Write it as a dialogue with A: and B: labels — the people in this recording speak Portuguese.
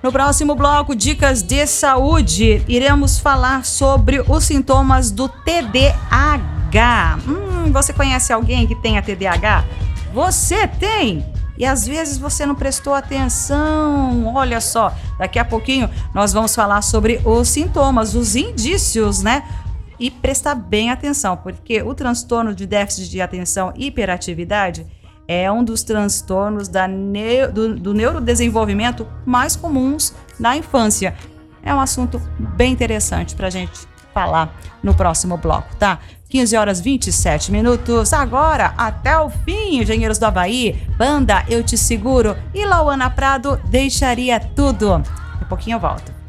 A: No próximo bloco, dicas de saúde, iremos falar sobre os sintomas do TDAH. Você conhece alguém que tenha TDAH? Você tem? E às vezes você não prestou atenção. Olha só, daqui a pouquinho nós vamos falar sobre os sintomas, os indícios, né? E prestar bem atenção, porque o transtorno de déficit de atenção e hiperatividade é um dos transtornos do neurodesenvolvimento mais comuns na infância. É um assunto bem interessante para a gente falar no próximo bloco, tá? 15h27. Agora, até o fim, Engenheiros do Havaí, Banda Eu Te Seguro e Lauana Prado, Deixaria Tudo. Daqui a pouquinho eu volto.